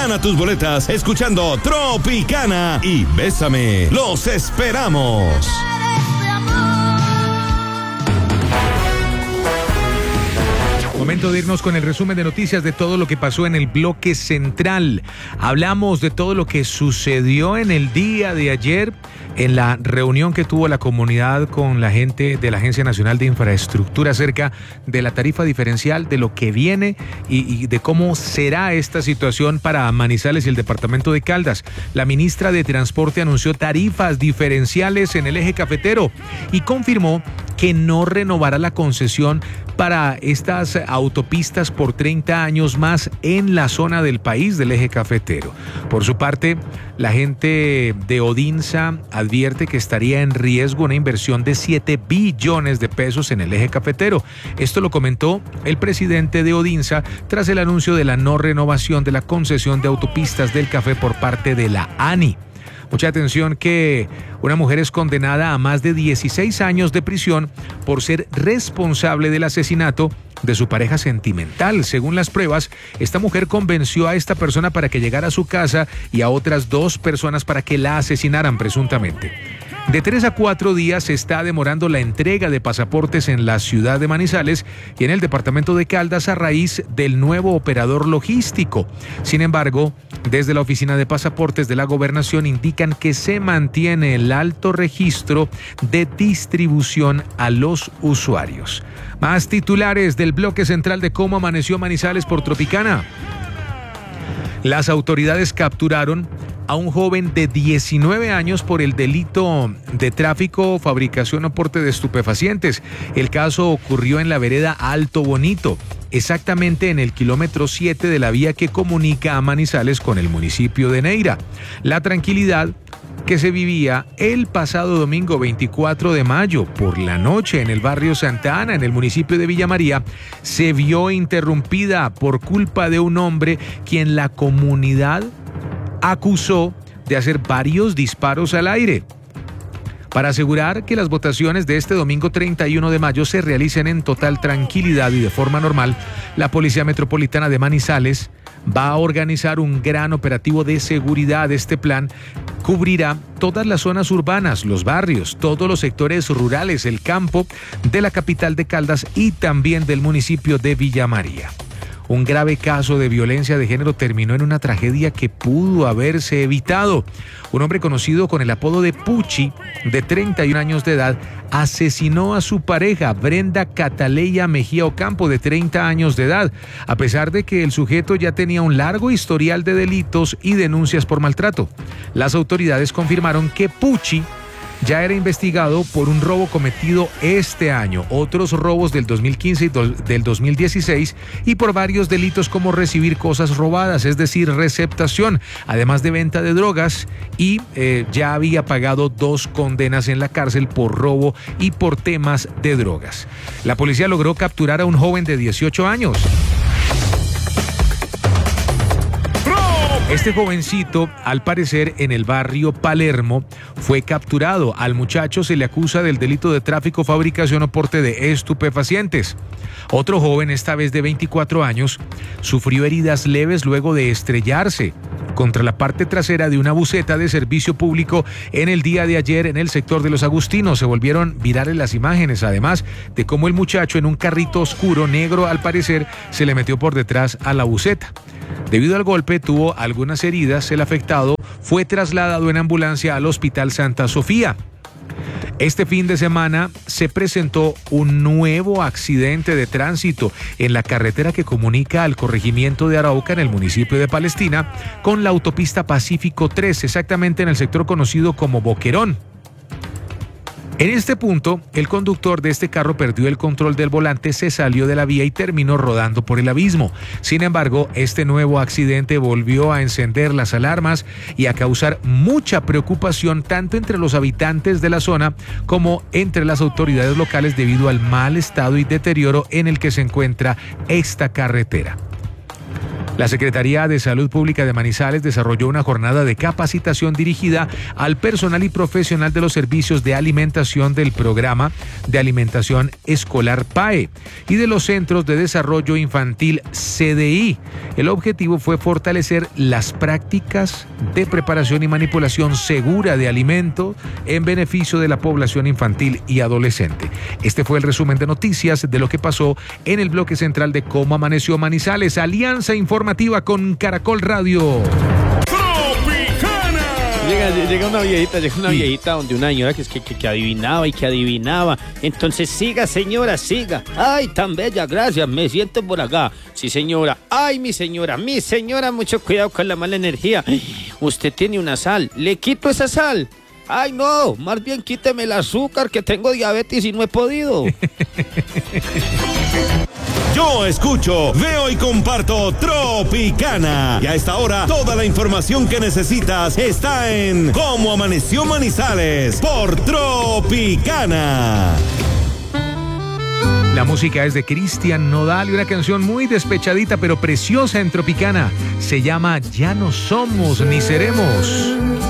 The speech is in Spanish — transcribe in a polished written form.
Gana tus boletas escuchando Tropicana y Bésame. ¡Los esperamos! Momento de irnos con el resumen de noticias de todo lo que pasó en el bloque central. Hablamos de todo lo que sucedió en el día de ayer en la reunión que tuvo la comunidad con la gente de la Agencia Nacional de Infraestructura acerca de la tarifa diferencial, de lo que viene y de cómo será esta situación para Manizales y el departamento de Caldas. La ministra de Transporte anunció tarifas diferenciales en el eje cafetero y confirmó que no renovará la concesión para estas autopistas por 30 años más en la zona del país del eje cafetero. Por su parte, la gente de Odinsa advierte que estaría en riesgo una inversión de 7 billones de pesos en el eje cafetero. Esto lo comentó el presidente de Odinsa tras el anuncio de la no renovación de la concesión de autopistas del café por parte de la ANI. Mucha atención que una mujer es condenada a más de 16 años de prisión por ser responsable del asesinato de su pareja sentimental. Según las pruebas, esta mujer convenció a esta persona para que llegara a su casa y a otras 2 personas para que la asesinaran presuntamente. De 3 a 4 días se está demorando la entrega de pasaportes en la ciudad de Manizales y en el departamento de Caldas a raíz del nuevo operador logístico. Sin embargo, desde la oficina de pasaportes de la gobernación indican que se mantiene el alto registro de distribución a los usuarios. Más titulares del bloque central de cómo amaneció Manizales por Tropicana. Las autoridades capturaron a un joven de 19 años por el delito de tráfico, fabricación o porte de estupefacientes. El caso ocurrió en la vereda Alto Bonito, exactamente en el kilómetro 7 de la vía que comunica a Manizales con el municipio de Neira. La tranquilidad que se vivía el pasado domingo 24 de mayo por la noche en el barrio Santa Ana, en el municipio de Villa María, se vio interrumpida por culpa de un hombre quien la comunidad acusó de hacer varios disparos al aire. Para asegurar que las votaciones de este domingo 31 de mayo se realicen en total tranquilidad y de forma normal, la Policía Metropolitana de Manizales va a organizar un gran operativo de seguridad. Este plan cubrirá todas las zonas urbanas, los barrios, todos los sectores rurales, el campo de la capital de Caldas y también del municipio de Villa María. Un grave caso de violencia de género terminó en una tragedia que pudo haberse evitado. Un hombre conocido con el apodo de Puchi, de 31 años de edad, asesinó a su pareja, Brenda Cataleya Mejía Ocampo, de 30 años de edad, a pesar de que el sujeto ya tenía un largo historial de delitos y denuncias por maltrato. Las autoridades confirmaron que Puchi ya era investigado por un robo cometido este año, otros robos del 2015 y del 2016 y por varios delitos como recibir cosas robadas, es decir, receptación, además de venta de drogas, y ya había pagado 2 condenas en la cárcel por robo y por temas de drogas. La policía logró capturar a un joven de 18 años. Este jovencito, al parecer, en el barrio Palermo, fue capturado. Al muchacho se le acusa del delito de tráfico, fabricación o porte de estupefacientes. Otro joven, esta vez de 24 años, sufrió heridas leves luego de estrellarse contra la parte trasera de una buseta de servicio público en el día de ayer en el sector de Los Agustinos. Se volvieron virales las imágenes, además de cómo el muchacho en un carrito oscuro, negro al parecer, se le metió por detrás a la buseta. Debido al golpe, tuvo algunas heridas. El afectado fue trasladado en ambulancia al Hospital Santa Sofía. Este fin de semana se presentó un nuevo accidente de tránsito en la carretera que comunica al corregimiento de Arauca en el municipio de Palestina con la autopista Pacífico 3, exactamente en el sector conocido como Boquerón. En este punto, el conductor de este carro perdió el control del volante, se salió de la vía y terminó rodando por el abismo. Sin embargo, este nuevo accidente volvió a encender las alarmas y a causar mucha preocupación tanto entre los habitantes de la zona como entre las autoridades locales debido al mal estado y deterioro en el que se encuentra esta carretera. La Secretaría de Salud Pública de Manizales desarrolló una jornada de capacitación dirigida al personal y profesional de los servicios de alimentación del programa de alimentación escolar PAE y de los Centros de Desarrollo Infantil CDI. El objetivo fue fortalecer las prácticas de preparación y manipulación segura de alimentos en beneficio de la población infantil y adolescente. Este fue el resumen de noticias de lo que pasó en el bloque central de Cómo Amaneció Manizales. Alianza informativa con Caracol Radio. Llega una viejita donde una señora que adivinaba y que adivinaba. Entonces siga, señora, siga. Ay, tan bella, gracias, me siento por acá. Sí, señora. Ay, mi señora, mucho cuidado con la mala energía. Usted tiene una sal, le quito esa sal. Ay, no, más bien quíteme el azúcar, que tengo diabetes y no he podido. Yo escucho, veo y comparto Tropicana. Y a esta hora, toda la información que necesitas está en Cómo Amaneció Manizales por Tropicana. La música es de Cristian Nodal y una canción muy despechadita pero preciosa en Tropicana. Se llama Ya no somos ni seremos.